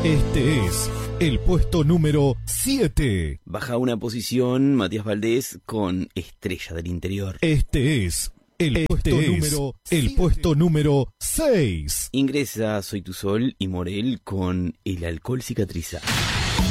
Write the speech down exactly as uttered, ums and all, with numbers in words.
Este es el puesto número siete. Baja una posición Matías Valdés con Estrella del Interior. Este es el Este puesto es número el puesto número seis. Ingresa Soy tu Sol y Morel con El alcohol cicatriza.